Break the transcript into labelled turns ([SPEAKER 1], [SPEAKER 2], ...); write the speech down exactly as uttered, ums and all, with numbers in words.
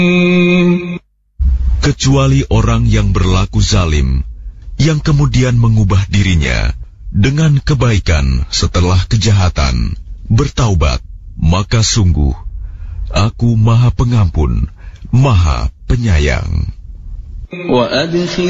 [SPEAKER 1] Kecuali orang yang berlaku zalim, yang kemudian mengubah dirinya dengan kebaikan setelah kejahatan, bertaubat, maka sungguh Aku Maha Pengampun, Maha Penyayang.